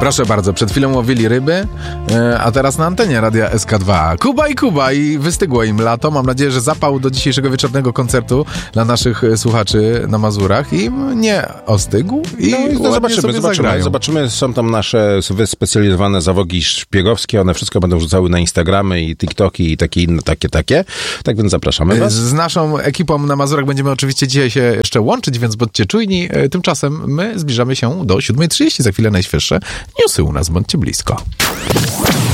Proszę bardzo, przed chwilą łowili ryby, a teraz na antenie Radia SK2. Kuba i wystygło im lato. Mam nadzieję, że zapał do dzisiejszego wieczornego koncertu dla naszych słuchaczy na Mazurach im nie ostygł i zobaczymy. Są tam nasze wyspecjalizowane załogi szpiegowskie, one wszystko będą rzucały na Instagramy i TikToki i takie inne, takie. Tak więc zapraszamy was. Z naszą ekipą na Mazurach będziemy oczywiście dzisiaj się jeszcze łączyć, więc bądźcie czujni. Tymczasem my zbliżamy się do 7:30. Za chwilę najświeższe newsy u nas. Bądźcie blisko.